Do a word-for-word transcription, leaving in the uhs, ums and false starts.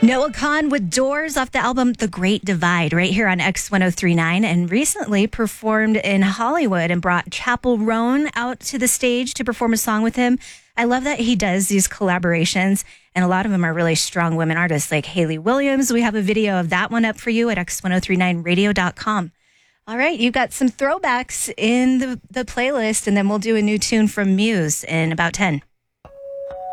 Noah Kahan with Doors off the album The Great Divide right here on X ten thirty-nine, and recently performed in Hollywood and brought Chappell Roan out to the stage to perform a song with him. I love that he does these collaborations, and a lot of them are really strong women artists like Hayley Williams. We have a video of that one up for you at X ten thirty-nine radio dot com. All right, you've got some throwbacks in the, the playlist, and then we'll do a new tune from Muse in about ten.